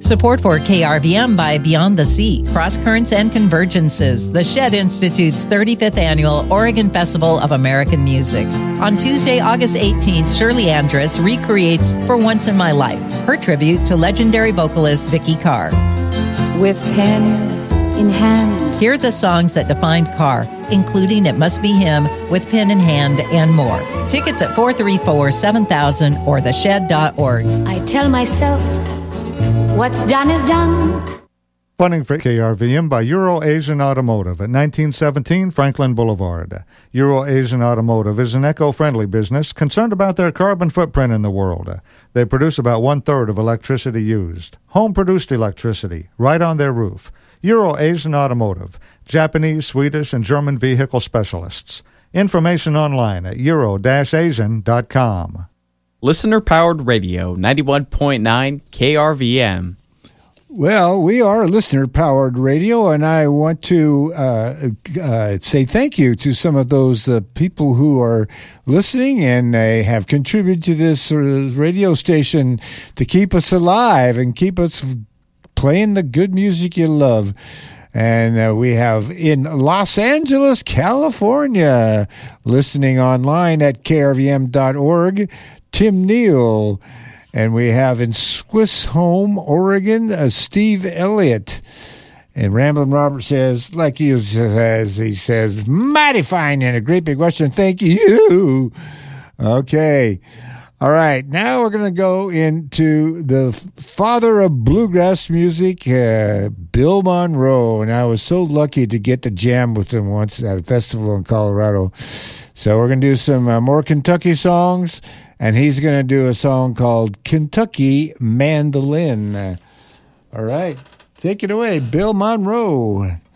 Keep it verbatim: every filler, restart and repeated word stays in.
Support for K R V M by Beyond the Sea, Cross Currents and Convergences, the Shed Institute's thirty-fifth Annual Oregon Festival of American Music. On Tuesday, August eighteenth, Shirley Andrus recreates For Once in My Life, her tribute to legendary vocalist Vicky Carr. With pen in hand. Hear the songs that defined Carr, including It Must Be Him, With Pen in Hand, and more. Tickets at four three four, seven thousand or the shed dot org. I tell myself, what's done is done. Funding for K R V M by Euro-Asian Automotive at nineteen seventeen Franklin Boulevard. Euro-Asian Automotive is an eco-friendly business concerned about their carbon footprint in the world. They produce about one-third of electricity used. Home-produced electricity, right on their roof. Euro-Asian Automotive, Japanese, Swedish, and German vehicle specialists. Information online at euro dash asian dot com. Listener-powered radio, ninety-one point nine K R V M. Well, we are listener-powered radio, and I want to uh, uh, say thank you to some of those uh, people who are listening and uh, have contributed to this uh, radio station to keep us alive and keep us playing the good music you love. And uh, we have in Los Angeles, California, listening online at K R V M dot org, Tim Neal. And we have in Swiss Home, Oregon, uh, Steve Elliott. And Ramblin' Robert says, like he says, he says, mighty fine and a great big Western. Thank you. Okay. All right. Now we're going to go into the father of bluegrass music, uh, Bill Monroe. And I was so lucky to get to jam with him once at a festival in Colorado. So we're going to do some uh, more Kentucky songs. And he's going to do a song called Kentucky Mandolin. All right. Take it away, Bill Monroe.